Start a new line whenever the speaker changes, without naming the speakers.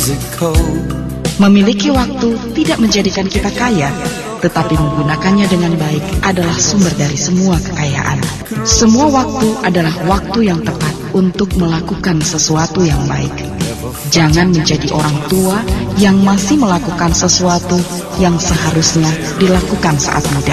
Memiliki waktu tidak menjadikan kita kaya, tetapi menggunakannya dengan baik adalah sumber dari semua kekayaan. Semua waktu adalah waktu yang tepat untuk melakukan sesuatu yang baik. Jangan menjadi orang tua yang masih melakukan sesuatu yang seharusnya dilakukan saat muda.